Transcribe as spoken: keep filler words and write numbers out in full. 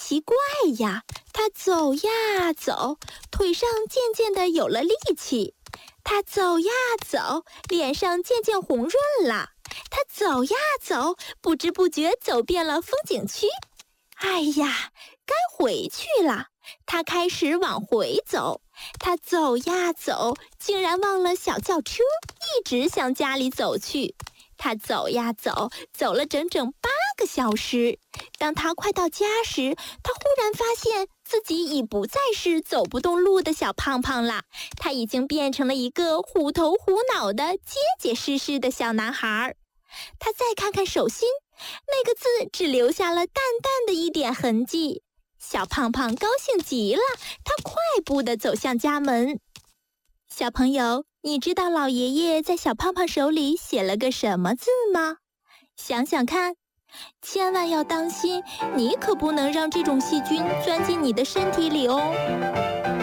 奇怪呀，他走呀走，腿上渐渐地有了力气。他走呀走，脸上渐渐红润了。他走呀走，不知不觉走遍了风景区。哎呀，该回去了。他开始往回走。他走呀走，竟然忘了小轿车，一直向家里走去。他走呀走，走了整整八个小时。当他快到家时，他忽然发现自己已不再是走不动路的小胖胖了，他已经变成了一个虎头虎脑的结结实实的小男孩。他再看看手心，那个字只留下了淡淡的一点痕迹。小胖胖高兴极了，他快步地走向家门。小朋友，你知道老爷爷在小胖胖手里写了个什么字吗？想想看，千万要当心，你可不能让这种细菌钻进你的身体里哦。